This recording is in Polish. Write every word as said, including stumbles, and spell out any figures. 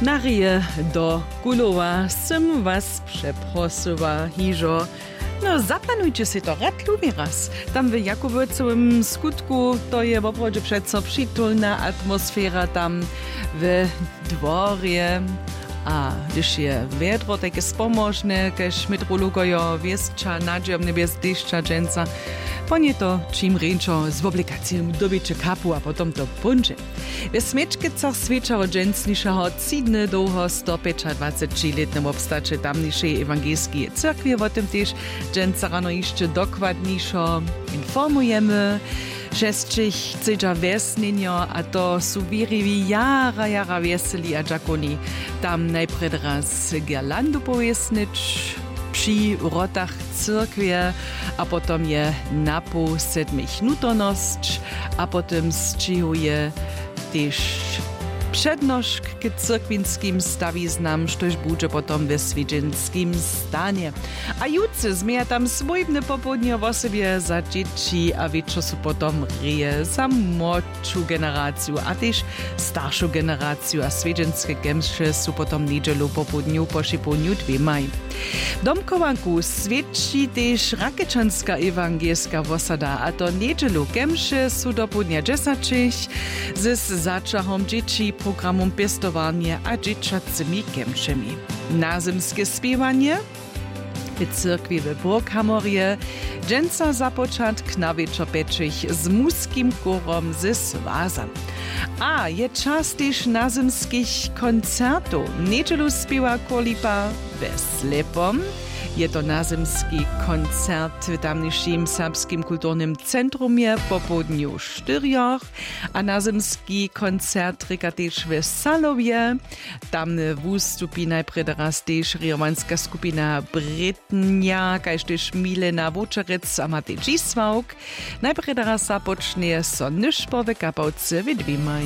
Narije do Kulowa sem was przeprosowa hižo. No, zaplanujcie si to rad lubi raz. Tam w Jakubowcowym skutku to je w oprodzie przeco przytulna atmosfera tam w dworze. A když je vedro takie spomożne, kež metrologojo wiescza nadziemne bez deszcza dżęca, ponie to czym ręczo z obligacją dobycie kapu, a potom to punże. W Smečkicach świeczało dżęcniszego cidne długo sto dwadzieścia-letnym obstacie tamniejszej ewangelskiej cyrkwi, o tym też dżęca rano jeszcze dokładniejszo informujemy. Šestčich chcedža vesnenjo, a to su virivi jara, jara veseli a džakoni. Tam najpred raz girlandu povesnič przy rotach cyrkwie, a potom je napo sedmich nutonosć, a potom zčihuje też przednoszk k cyrkwinskim stawiznam, štož budže potom ve svidžinskim stanie. A jutce zmieja tam swojbne popodnie w osobie za dzieci, a wieczor su potom reje za młodszą generację, a też starszą generację, a svidžinske gemše su potom niedzielu popodniu po šiponiu dwemaj. Domkowanku svedči też Rakečanska ewangelska wosada, a to niedzielu gemše su do podnia džesačich z začahom dzieci programom pestowania a dzieciacymi gemšemi. Nazymskie spiewanie w cyrkwi w Burghamorje, dżęca za początek na wieczor peczych z muskim chórom ze Swazam. A je czas też nazymskich koncertów. Niedzielu spiewa Kolipa we Slepom. Je to nazymski koncert w tamniejszym serbskim kulturnym centrum je po południu czterech, a nazymski koncert ryka też w Salowie. Tam wystąpi najpierw raz też riomanska skupina Brytnia, kaž też Milena Wočerec a Matej Dzisłauk. Najpierw raz zapocznie so nyszpo w kapałce w dwemaj.